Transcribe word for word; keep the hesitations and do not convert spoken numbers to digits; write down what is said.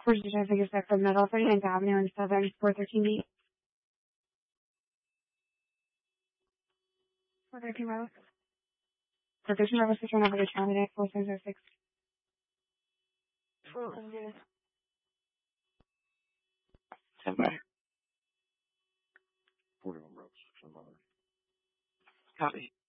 Where's the traffic effect from Metal thirty-ninth Avenue and Southern four thirteen B? four thirteen Bravo. four thirteen Bravo, six one over Charlie, four seven zero six. four one zero. Stand by. forty-one Bravo, six one. Copy.